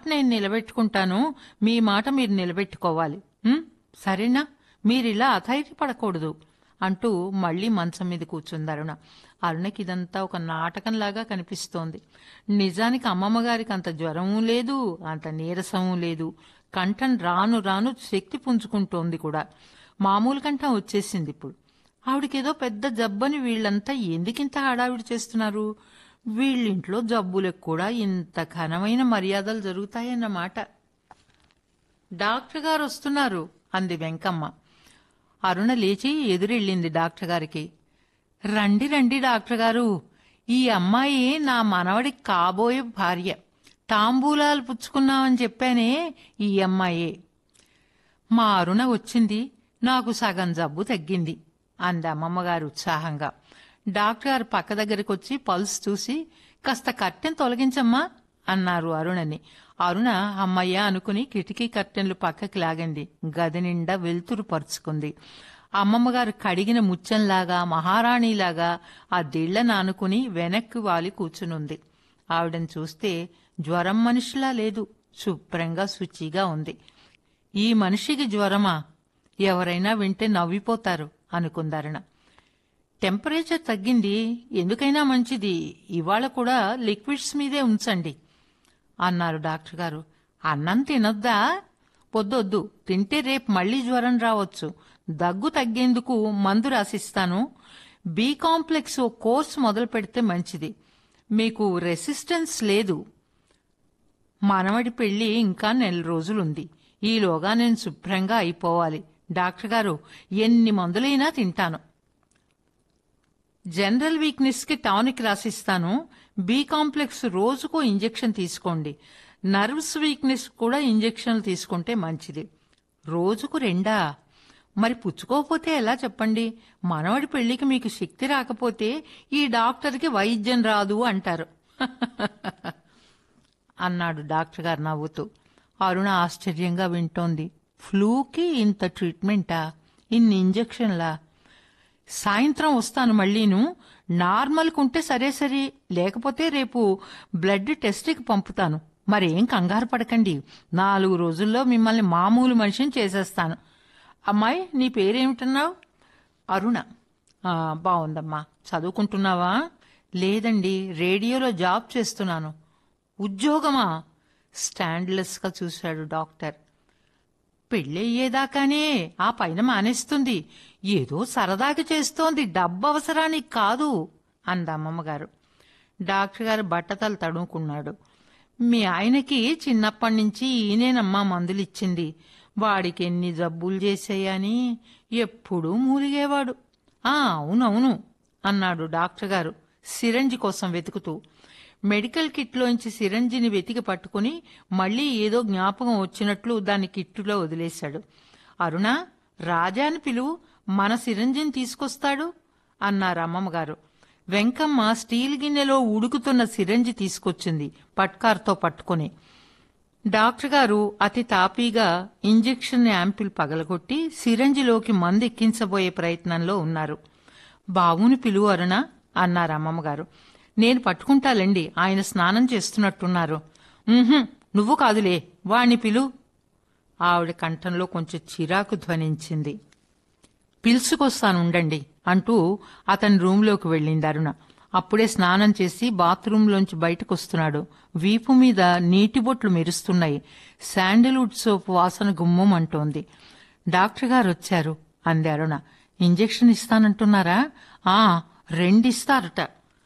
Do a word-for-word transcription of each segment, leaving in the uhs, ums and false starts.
నేను నిలబెట్టుకుంటాను, మీ మాట మీరు నిలబెట్టుకోవాలి. ఉం? సరేనా? మీరిలా అధైర్యపడకూడదు అంటూ మళ్లీ మంచం మీద కూర్చుంది అరుణ. అరుణకి ఇదంతా ఒక నాటకంలాగా కనిపిస్తోంది. నిజానికి అమ్మమ్మగారికి అంత జ్వరమూ లేదు, అంత నీరసమూ లేదు. కంఠం రాను రాను శక్తి పుంజుకుంటోంది కూడా. మామూలు కంఠం వచ్చేసింది ఇప్పుడు. ఆవిడకేదో పెద్ద జబ్బని వీళ్లంతా ఎందుకింత హడావిడి చేస్తున్నారు? వీళ్ళింట్లో జబ్బులకు కూడా ఇంత ఘనమైన మర్యాదలు జరుగుతాయన్నమాట. డాక్టర్ గారు వస్తున్నారు అంది వెంకమ్మ. అరుణ లేచి ఎదురెళ్ళింది డాక్టర్ గారికి. రండి రండి డాక్టర్ గారు, ఈ అమ్మాయి నా మనవడికి కాబోయే భార్య. తాంబూలాలు పుచ్చుకున్నామని చెప్పానే, ఈ అమ్మాయే. మా అరుణ వచ్చింది, నాకు సగం జబ్బు తగ్గింది అంది అమ్మమ్మగారు ఉత్సాహంగా. డాక్టర్ గారు పక్క దగ్గరికొచ్చి పల్స్ చూసి, కాస్త కర్టెన్ తొలగించమ్మా అన్నారు అరుణని. అరుణ అమ్మయ్య అనుకుని కిటికీ కర్టెన్లు పక్కకి లాగింది. గది నిండా వెలుతురు పరుచుకుంది. అమ్మమ్మగారు కడిగిన ముచ్చంలాగా మహారాణిలాగా ఆ దిళ్లను ఆనుకుని వెనక్కి వాలి కూర్చునుంది. ఆవిడని చూస్తే జ్వరం మనిషిలా లేదు, శుభ్రంగా శుచిగా ఉంది. ఈ మనిషికి జ్వరమా? ఎవరైనా వింటే నవ్విపోతారు అనుకుందరుణ. టెంపరేచర్ తగ్గింది, ఎందుకైనా మంచిది ఇవాళ కూడా లిక్విడ్స్ మీదే ఉంచండి అన్నారు డాక్టర్ గారు. అన్నం తినొద్దా? పొద్దొద్దు, తింటే రేపు మళ్లీ జ్వరం రావచ్చు. దగ్గు తగ్గేందుకు మందు రాసిస్తాను. బి కాంప్లెక్స్ ఓ కోర్సు మొదలు పెడితే మంచిది. మీకు రెసిస్టెన్స్ లేదు. మనవడి పెళ్లి ఇంకా నెల రోజులుంది. ఈలోగా నేను శుభ్రంగా అయిపోవాలి. డాక్టర్ గారు, ఎన్ని మందులైనా తింటాను. జనరల్ వీక్నెస్ కి టానిక్ రాసిస్తాను. బి కాంప్లెక్స్ రోజుకో ఇంజెక్షన్ తీసుకోండి. నర్వ్స్ వీక్నెస్ కూడా ఇంజెక్షన్లు తీసుకుంటే మంచిది. రోజుకు రెండా? మరి పుచ్చుకోకపోతే ఎలా చెప్పండి? మనవడి పెళ్లికి మీకు శక్తి రాకపోతే ఈ డాక్టర్కి వైద్యం రాదు అంటారు అన్నాడు డాక్టర్ గారు నవ్వుతూ. అరుణ ఆశ్చర్యంగా వింటోంది. ఫ్లూకి ఇంత ట్రీట్మెంటా? ఇన్ని ఇంజెక్షన్లా? సాయంత్రం వస్తాను మళ్ళీను. నార్మల్కుంటే సరే సరే, లేకపోతే రేపు బ్లడ్ టెస్ట్కి పంపుతాను. మరేం కంగారు పడకండి, నాలుగు రోజుల్లో మిమ్మల్ని మామూలు మనిషిని చేసేస్తాను. అమ్మాయి, నీ పేరేమిటన్నావు? అరుణ. బాగుందమ్మా. చదువుకుంటున్నావా? లేదండి, రేడియోలో జాబ్ చేస్తున్నాను. ఉద్యోగమా? స్టాండ్లెస్ గా చూశాడు డాక్టర్. పెళ్ళయ్యేదాకానే, ఆ పైన మానేస్తుంది. ఏదో సరదాకి చేస్తోంది, డబ్బు అవసరానికి కాదు అందమ్మమ్మగారు. డాక్టర్ గారు బట్టతలు తడుముకున్నాడు. మీ ఆయనకి చిన్నప్పటి నుంచి ఈయనేనమ్మా మందులిచ్చింది. వాడికి ఎన్ని జబ్బులు చేశాయని ఎప్పుడూ మూలిగేవాడు. ఆ అవునవును అన్నాడు డాక్టర్ గారు సిరంజి కోసం వెతుకుతూ. మెడికల్ కిట్లోంచి సిరంజిని వెతికి పట్టుకుని మళ్లీ ఏదో జ్ఞాపకం వచ్చినట్లు దాన్ని కిట్టులో వదిలేశాడు. అరుణ, రాజాని పిలువు, మన సిరంజిని తీసుకొస్తాడు అన్నారు అమ్మమ్మగారు. వెంకమ్మ స్టీల్ గిన్నెలో ఉడుకుతున్న సిరంజి తీసుకొచ్చింది పట్కార్తో పట్టుకుని. డాక్టర్ గారు అతి తాపీగా ఇంజెక్షన్ యాంపిల్ పగలగొట్టి సిరంజిలోకి మందు ఎక్కించబోయే ప్రయత్నంలో ఉన్నారు. బావుని పిలువు అరుణ అన్నారు అమ్మమ్మగారు. నేను పట్టుకుంటాలండి, ఆయన స్నానం చేస్తున్నట్టున్నారు. నువ్వు కాదులే, వాణ్ణి పిలు. ఆవిడ కంఠంలో కొంచెం చిరాకు ధ్వనించింది. పిలుచుకొస్తానుండండి అంటూ అతని రూంలోకి వెళ్ళింది అరుణ. అప్పుడే స్నానం చేసి బాత్రూంలోంచి బయటకొస్తున్నాడు. వీపు మీద నీటి బొట్లు మెరుస్తున్నాయి. శాండిల్వుడ్ సోప్ వాసన గుమ్మమంటోంది. డాక్టర్ గారు వచ్చారు అంది అరుణ. ఇంజెక్షన్ ఇస్తానంటున్నారా? ఆ రెండిస్తారట.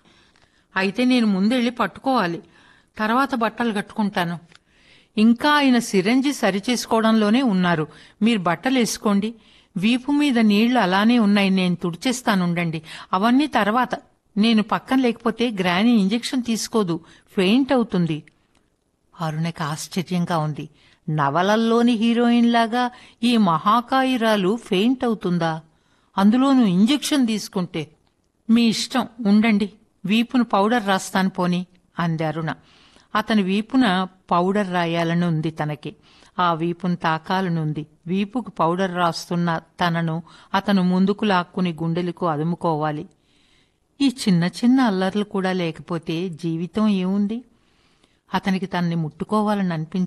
అయితే నేను ముందెళ్ళి పట్టుకోవాలి, తర్వాత బట్టలు కట్టుకుంటాను. ఇంకా ఆయన సిరంజి సరిచేసుకోవడంలోనే ఉన్నారు. మీరు బట్టలేసుకోండి. వీపు మీద నీళ్లు అలానే ఉన్నాయి, నేను తుడిచేస్తానుండండి. అవన్నీ తర్వాత. నేను పక్కన లేకపోతే గ్రాని ఇంజెక్షన్ తీసుకోదు, ఫెయింట్ అవుతుంది. అరుణకి ఆశ్చర్యంగా ఉంది. నవలల్లోని హీరోయిన్ లాగా ఈ మహాకాయురాలు ఫెయింట్ అవుతుందా? అందులోనూ ఇంజెక్షన్ తీసుకుంటే. మీ ఇష్టం, ఉండండి, వీపును పౌడర్ రాస్తాను పోని అంది అరుణ. అతని వీపున పౌడర్ రాయాలని ఉంది తనకి. ఆ వీపును తాకాలనుంది. వీపుకు పౌడర్ రాస్తున్న తనను అతను ముందుకు లాక్కుని గుండెలకు అదుముకోవాలి. ఈ చిన్న చిన్న అల్లర్లు కూడా లేకపోతే జీవితం ఏముంది? అతనికి తనని ముట్టుకోవాలని అనిపించింది.